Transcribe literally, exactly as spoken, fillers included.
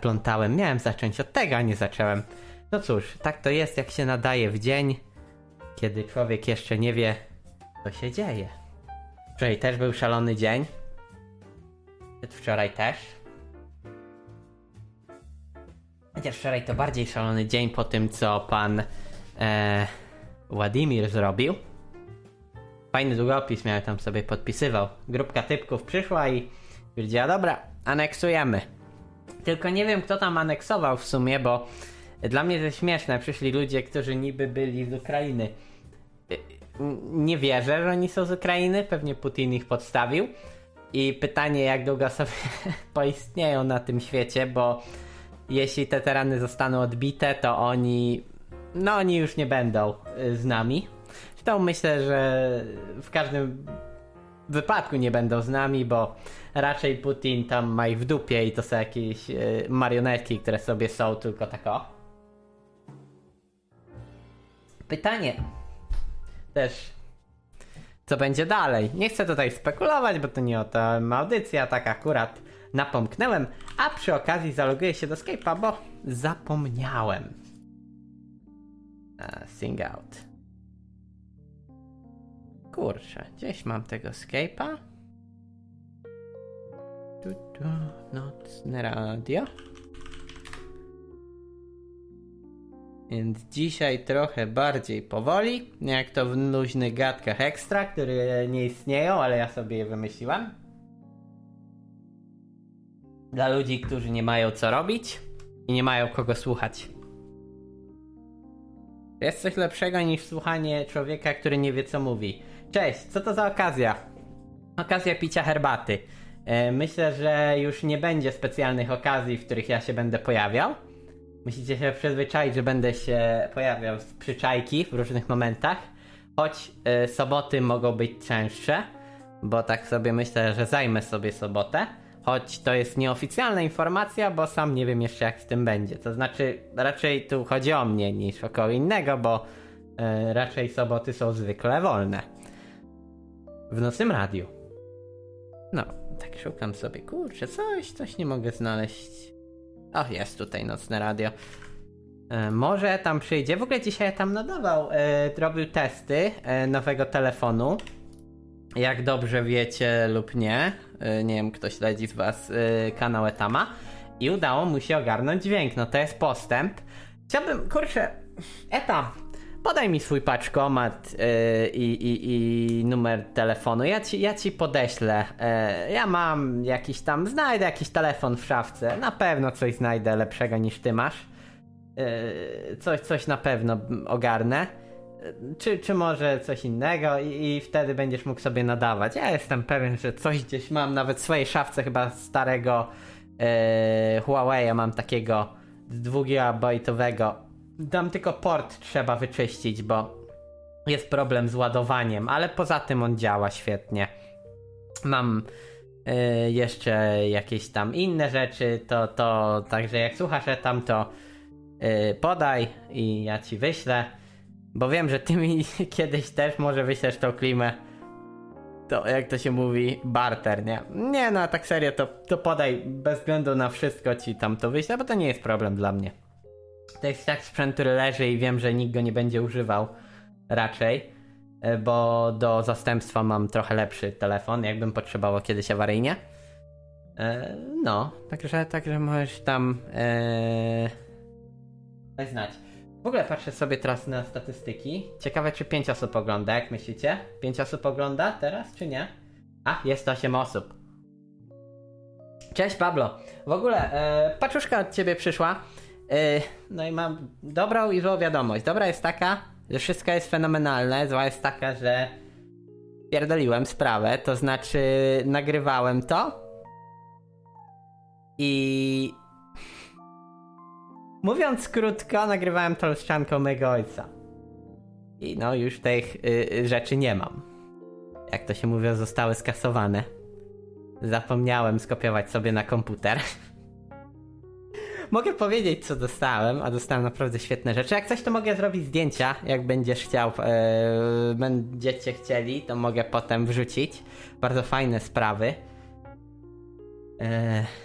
zaplątałem. Miałem zacząć od tego, a nie zacząłem. No cóż, tak to jest, jak się nadaje w dzień, kiedy człowiek jeszcze nie wie, co się dzieje. Wczoraj też był szalony dzień. Wczoraj też. Chociaż wczoraj to bardziej szalony dzień po tym, co pan e, Władimir zrobił. Fajny długopis miałem, tam sobie podpisywał. Grupka typków przyszła i powiedziała, dobra, aneksujemy. Tylko nie wiem, kto tam aneksował w sumie, bo dla mnie to śmieszne. Przyszli ludzie, którzy niby byli z Ukrainy. Nie wierzę, że oni są z Ukrainy. Pewnie Putin ich podstawił. I pytanie, jak długo sobie poistnieją na tym świecie, bo jeśli te tereny zostaną odbite, to oni... No oni już nie będą z nami. Zresztą myślę, że w każdym wypadku nie będą z nami, bo raczej Putin tam ma ich w dupie i to są jakieś y, marionetki, które sobie są tylko tak o. Pytanie też, co będzie dalej. Nie chcę tutaj spekulować, bo to nie o to audycja, tak akurat napomknęłem, a przy okazji zaloguję się do Skype'a, bo zapomniałem. A, sing out. Kurczę, gdzieś mam tego Skype'a. Tu, tu, nocne radio. Więc dzisiaj trochę bardziej powoli, jak to w luźnych gadkach ekstra, które nie istnieją, ale ja sobie je wymyśliłem. Dla ludzi, którzy nie mają co robić i nie mają kogo słuchać. Jest coś lepszego niż słuchanie człowieka, który nie wie co mówi. Cześć, co to za okazja? Okazja picia herbaty. Myślę, że już nie będzie specjalnych okazji, w których ja się będę pojawiał. Musicie się przyzwyczaić, że będę się pojawiał z przyczajki w różnych momentach. Choć y, soboty mogą być częstsze, bo tak sobie myślę, że zajmę sobie sobotę. Choć to jest nieoficjalna informacja, bo sam nie wiem jeszcze jak z tym będzie. To znaczy raczej tu chodzi o mnie niż o kogo innego, bo y, raczej soboty są zwykle wolne. W nocnym radiu. No, tak szukam sobie, kurczę, coś, coś nie mogę znaleźć. O, jest tutaj nocne radio. E, może tam przyjdzie. W ogóle dzisiaj tam nadawał, e, robił testy e, nowego telefonu. Jak dobrze wiecie lub nie, e, nie wiem, kto śledzi z was e, kanał Etama. I udało mu się ogarnąć dźwięk. No to jest postęp. Chciałbym, kurczę, Etam, podaj mi swój paczkomat e, i, i, i numer telefonu. Ja ci, ja ci podeślę. E, ja mam jakiś tam, znajdę jakiś telefon w szafce. Na pewno coś znajdę lepszego niż ty masz. E, coś, coś na pewno ogarnę. E, czy, czy może coś innego i, i wtedy będziesz mógł sobie nadawać. Ja jestem pewien, że coś gdzieś mam, nawet w swojej szafce chyba starego e, Huawei'a mam takiego dwugigabajtowego. Tam tylko port trzeba wyczyścić, bo jest problem z ładowaniem, ale poza tym on działa świetnie. Mam y, jeszcze jakieś tam inne rzeczy, to, to także jak słuchasz tam, to y, podaj i ja ci wyślę, bo wiem, że ty mi kiedyś też może wyślesz tą klimę. To jak to się mówi, barter, nie? Nie no, tak serio, to, to podaj, bez względu na wszystko ci tam to wyślę, bo to nie jest problem dla mnie. To jest tak sprzęt, który leży i wiem, że nikt go nie będzie używał raczej, bo do zastępstwa mam trochę lepszy telefon, jakbym potrzebował kiedyś awaryjnie. No, także, także możesz tam ee, daj znać. W ogóle patrzę sobie teraz na statystyki. Ciekawe, czy pięć osób ogląda, jak myślicie? pięć osób ogląda teraz, czy nie? A, jest osiem osób. Cześć Pablo. W ogóle e, paczuszka od ciebie przyszła. Yy, no i mam dobrą i złą wiadomość. Dobra jest taka, że wszystko jest fenomenalne. Zła jest taka, że pierdoliłem sprawę. To znaczy nagrywałem to i mówiąc krótko, nagrywałem to ścianką mojego ojca. I no już tych yy, rzeczy nie mam. Jak to się mówi, zostały skasowane. Zapomniałem skopiować sobie na komputer. Mogę powiedzieć, co dostałem, a dostałem naprawdę świetne rzeczy. Jak coś, to mogę zrobić zdjęcia, jak będziesz chciał, yy, będziecie chcieli, to mogę potem wrzucić. Bardzo fajne sprawy. Yy.